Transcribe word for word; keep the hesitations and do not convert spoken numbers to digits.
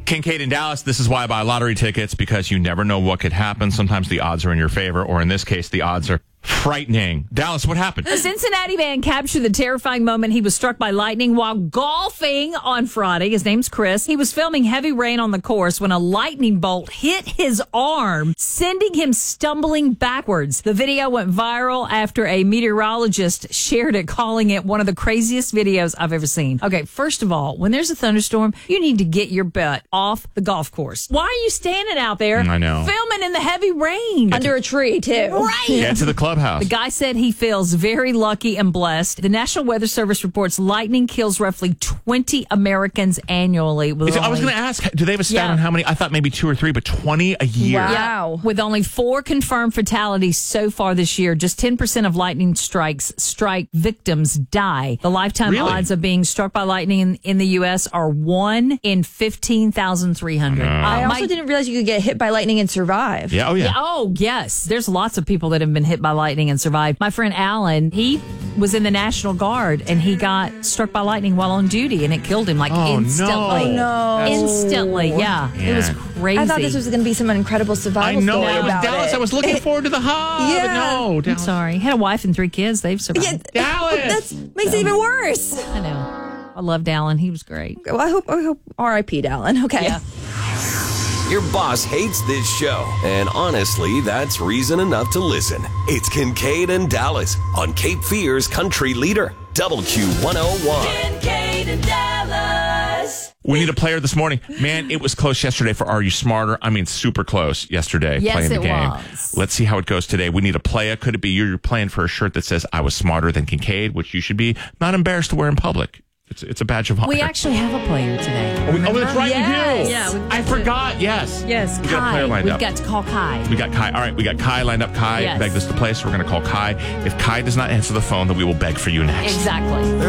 Kincaid in Dallas, this is why I buy lottery tickets, because you never know what could happen. Sometimes the odds are in your favor, or in this case, the odds are frightening. Dallas, what happened? A Cincinnati man captured the terrifying moment he was struck by lightning while golfing on Friday. His name's Chris. He was filming heavy rain on the course when a lightning bolt hit his arm, sending him stumbling backwards. The video went viral after a meteorologist shared it, calling it one of the craziest videos I've ever seen. Okay, first of all, when there's a thunderstorm, you need to get your butt off the golf course. Why are you standing out there I know. filming in the heavy rain? Under a tree, too. Right. Get to the clubhouse. The guy said he feels very lucky and blessed. The National Weather Service reports lightning kills roughly twenty Americans annually. With Is it- I was only- going to ask, do they have a stat Yeah. on how many? I thought maybe two or three, but twenty a year. Wow. Yeah, with only four confirmed fatalities so far this year. Just ten percent of lightning strikes strike victims die. The lifetime Really? odds of being struck by lightning in, in the U S are one in fifteen thousand three hundred. I Uh, also my- didn't realize you could get hit by lightning and survive. Yeah, oh yeah. Yeah, oh, yes. There's lots of people that have been hit by lightning and survived. My friend Alan, he was in the National Guard and he got struck by lightning while on duty and it killed him like Oh, instantly. no. No. Instantly, yeah. It was Yeah. crazy. I thought this was going to be some incredible I survival know. story It was about Dallas. it. I was looking forward to the hub. Yeah. But no, I'm Dallas. sorry. Had a wife and three kids. They've survived. Yeah, Dallas. that makes it even worse. I know. I loved Alan. He was great. Well, I hope, I hope R I P Dallin. Okay. Yeah. Your boss hates this show, and honestly, that's reason enough to listen. It's Kincaid and Dallas on Cape Fear's Country Leader, W Q one oh one. Kincaid and Dallas. We need a player this morning. Man, it was close yesterday for Are You Smarter? I mean, super close yesterday Yes, playing the it game. was. Let's see how it goes today. We need a player. Could it be you're playing for a shirt that says I was smarter than Kincaid, which you should be not embarrassed to wear in public? It's it's a badge of honor. We actually have a player today. Oh, we- oh, that's right, Yes. we do. Yeah, we've I forgot. Yes. Yes, We got a player Kai. lined We've up. got to call Kai. We got Kai. All right, we got Kai lined up. Kai Yes. begged us to play, so we're going to call Kai. If Kai does not answer the phone, then we will beg for you next. Exactly.